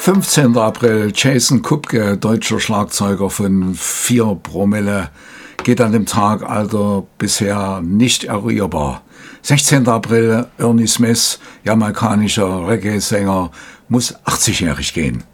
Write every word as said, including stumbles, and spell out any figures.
fünfzehnter April, Jason Kupke, deutscher Schlagzeuger von vier Promille, geht an dem Tag, Alter, bisher nicht eruierbar. sechzehnter April, Ernie Smith, jamaikanischer Reggae-Sänger, muss achtzigjährig gehen.